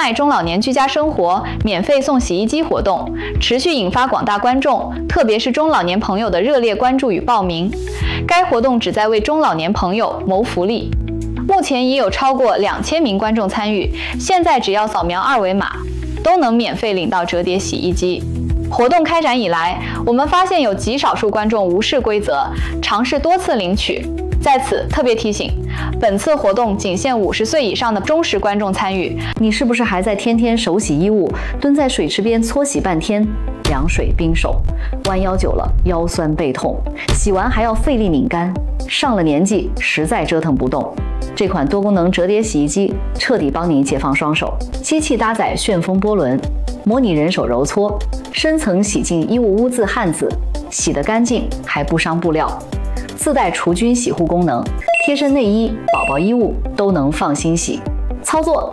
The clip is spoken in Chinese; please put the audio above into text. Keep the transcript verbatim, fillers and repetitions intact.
爱中老年居家生活免费送洗衣机活动，持续引发广大观众，特别是中老年朋友的热烈关注与报名。该活动旨在为中老年朋友谋福利。目前已有超过两千名观众参与，现在只要扫描二维码，都能免费领到折叠洗衣机。活动开展以来，我们发现有极少数观众无视规则，尝试多次领取。在此特别提醒，本次活动仅限五十岁以上的忠实观众参与。 你是不是还在天天手洗衣物，蹲在水池边搓洗半天，凉水冰手，弯腰久了腰酸背痛，洗完还要费力拧干，上了年纪实在折腾不动？这款多功能折叠洗衣机彻底帮你解放双手。机器搭载旋风波轮，模拟人手揉搓，深层洗净衣物污渍汗渍，洗得干净还不伤布料。自带除菌洗护功能，贴身内衣、宝宝衣物都能放心洗。操作